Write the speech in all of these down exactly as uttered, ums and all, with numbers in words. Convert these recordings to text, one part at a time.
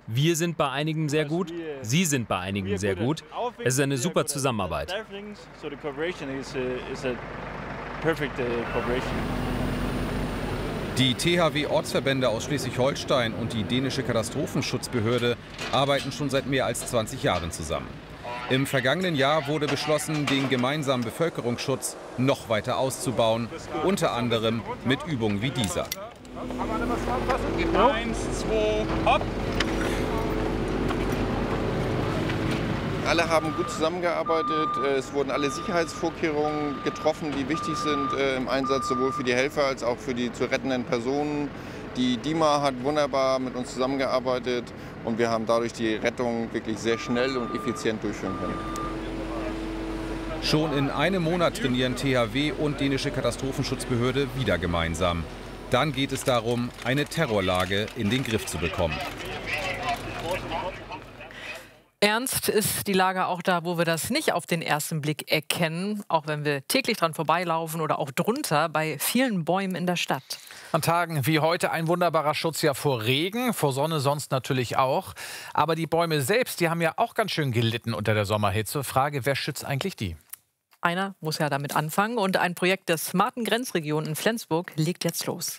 Wir sind bei einigen sehr gut, Sie sind bei einigen sehr gut. Es ist eine super Zusammenarbeit. Die T H W-Ortsverbände aus Schleswig-Holstein und die dänische Katastrophenschutzbehörde arbeiten schon seit mehr als zwanzig Jahren zusammen. Im vergangenen Jahr wurde beschlossen, den gemeinsamen Bevölkerungsschutz noch weiter auszubauen, unter anderem mit Übungen wie dieser. Eins, zwei, hopp! Alle haben gut zusammengearbeitet. Es wurden alle Sicherheitsvorkehrungen getroffen, die wichtig sind im Einsatz, sowohl für die Helfer als auch für die zu rettenden Personen. Die D I M A hat wunderbar mit uns zusammengearbeitet und wir haben dadurch die Rettung wirklich sehr schnell und effizient durchführen können. Schon in einem Monat trainieren T H W und dänische Katastrophenschutzbehörde wieder gemeinsam. Dann geht es darum, eine Terrorlage in den Griff zu bekommen. Ernst ist die Lage auch da, wo wir das nicht auf den ersten Blick erkennen, auch wenn wir täglich dran vorbeilaufen oder auch drunter bei vielen Bäumen in der Stadt. An Tagen wie heute ein wunderbarer Schutz ja vor Regen, vor Sonne sonst natürlich auch. Aber die Bäume selbst, die haben ja auch ganz schön gelitten unter der Sommerhitze. Frage, wer schützt eigentlich die? Einer muss ja damit anfangen und ein Projekt der smarten Grenzregion in Flensburg legt jetzt los.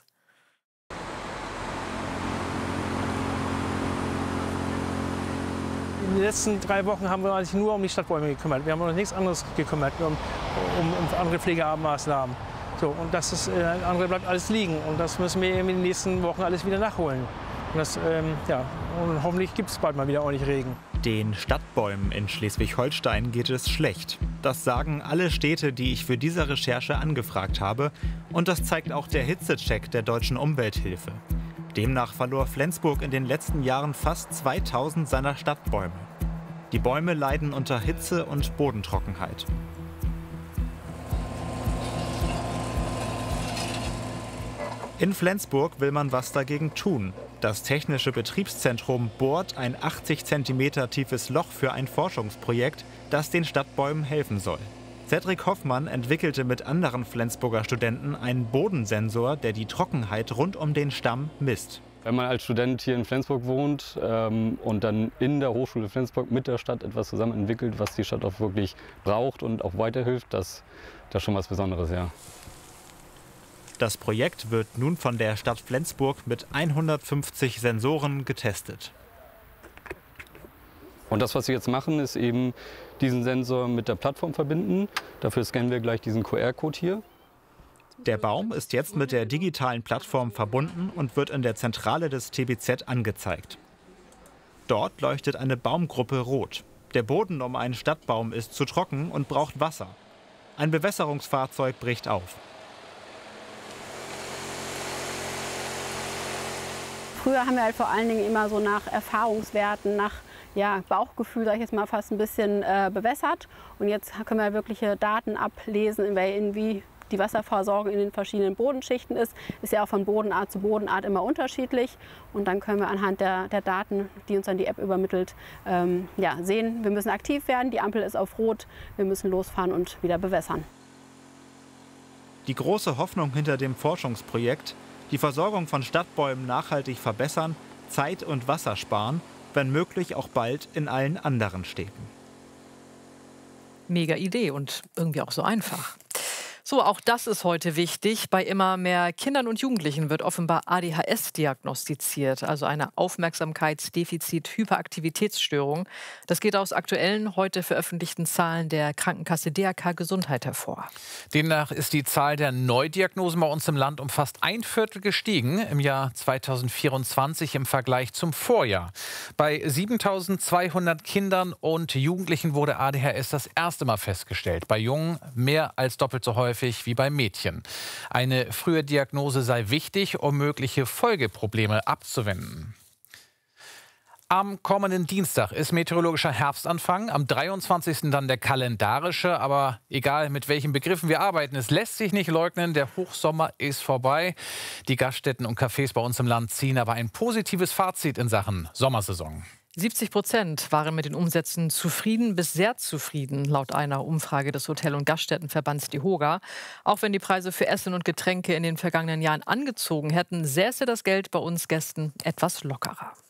In den letzten drei Wochen haben wir uns nur um die Stadtbäume gekümmert. Wir haben uns um nichts anderes gekümmert, um, um, um andere Pflegemaßnahmen. So, und das ist, äh, andere bleibt alles liegen. Und das müssen wir in den nächsten Wochen alles wieder nachholen. Und, das, ähm, ja, und hoffentlich gibt es bald mal wieder ordentlich Regen. Den Stadtbäumen in Schleswig-Holstein geht es schlecht. Das sagen alle Städte, die ich für diese Recherche angefragt habe. Und das zeigt auch der Hitzecheck der Deutschen Umwelthilfe. Demnach verlor Flensburg in den letzten Jahren fast zweitausend seiner Stadtbäume. Die Bäume leiden unter Hitze und Bodentrockenheit. In Flensburg will man was dagegen tun. Das Technische Betriebszentrum bohrt ein achtzig Zentimeter tiefes Loch für ein Forschungsprojekt, das den Stadtbäumen helfen soll. Cedric Hoffmann entwickelte mit anderen Flensburger Studenten einen Bodensensor, der die Trockenheit rund um den Stamm misst. Wenn man als Student hier in Flensburg wohnt ähm, und dann in der Hochschule Flensburg mit der Stadt etwas zusammen entwickelt, was die Stadt auch wirklich braucht und auch weiterhilft, das, das ist schon was Besonderes, ja. Das Projekt wird nun von der Stadt Flensburg mit hundertfünfzig Sensoren getestet. Und das, was wir jetzt machen, ist eben diesen Sensor mit der Plattform verbinden. Dafür scannen wir gleich diesen Q R-Code hier. Der Baum ist jetzt mit der digitalen Plattform verbunden und wird in der Zentrale des T B Z angezeigt. Dort leuchtet eine Baumgruppe rot. Der Boden um einen Stadtbaum ist zu trocken und braucht Wasser. Ein Bewässerungsfahrzeug bricht auf. Früher haben wir halt vor allen Dingen immer so nach Erfahrungswerten, nach ja, Bauchgefühl, sag ich jetzt mal, fast ein bisschen äh, bewässert. Und jetzt können wir wirkliche Daten ablesen, in wie die Wasserversorgung in den verschiedenen Bodenschichten ist. Ist ja auch von Bodenart zu Bodenart immer unterschiedlich. Und dann können wir anhand der, der Daten, die uns dann die App übermittelt, ähm, ja, sehen, wir müssen aktiv werden, die Ampel ist auf Rot, wir müssen losfahren und wieder bewässern. Die große Hoffnung hinter dem Forschungsprojekt: die Versorgung von Stadtbäumen nachhaltig verbessern, Zeit und Wasser sparen, wenn möglich auch bald in allen anderen Städten. Mega Idee und irgendwie auch so einfach. So, auch das ist heute wichtig. Bei immer mehr Kindern und Jugendlichen wird offenbar A D H S diagnostiziert, also eine Aufmerksamkeitsdefizit-Hyperaktivitätsstörung. Das geht aus aktuellen, heute veröffentlichten Zahlen der Krankenkasse D R K Gesundheit hervor. Demnach ist die Zahl der Neudiagnosen bei uns im Land um fast ein Viertel gestiegen im Jahr zweitausendvierundzwanzig im Vergleich zum Vorjahr. Bei siebentausendzweihundert Kindern und Jugendlichen wurde A D H S das erste Mal festgestellt. Bei Jungen mehr als doppelt so häufig wie bei Mädchen. Eine frühe Diagnose sei wichtig, um mögliche Folgeprobleme abzuwenden. Am kommenden Dienstag ist meteorologischer Herbstanfang, am dreiundzwanzigsten dann der kalendarische. Aber egal, mit welchen Begriffen wir arbeiten, es lässt sich nicht leugnen, der Hochsommer ist vorbei. Die Gaststätten und Cafés bei uns im Land ziehen aber ein positives Fazit in Sachen Sommersaison. siebzig Prozent waren mit den Umsätzen zufrieden bis sehr zufrieden, laut einer Umfrage des Hotel- und Gaststättenverbands DEHOGA. Auch wenn die Preise für Essen und Getränke in den vergangenen Jahren angezogen hätten, säße das Geld bei uns Gästen etwas lockerer.